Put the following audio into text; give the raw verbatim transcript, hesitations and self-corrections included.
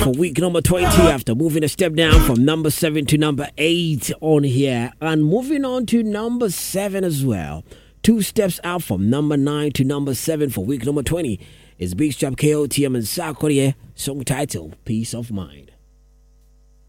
for week number twenty after moving a step down from number seven to number eight on here. And moving on to number seven as well. Two steps out from number nine to number seven for week number twenty is Big Strap K O T M and Sarkodie, song title Peace of Mind.